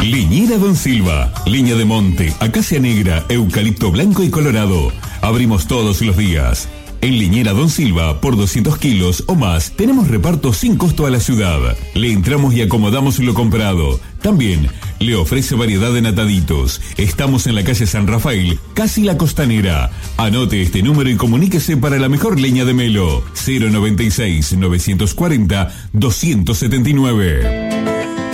Leñera Don Silva, leña de monte, acacia negra, eucalipto blanco y colorado. Abrimos todos los días. En Leñera Don Silva, por 200 kilos o más, tenemos reparto sin costo a la ciudad. Le entramos y acomodamos lo comprado. También le ofrece variedad de nataditos. Estamos en la calle San Rafael, casi la Costanera. Anote este número y comuníquese para la mejor leña de Melo. 096 940 279.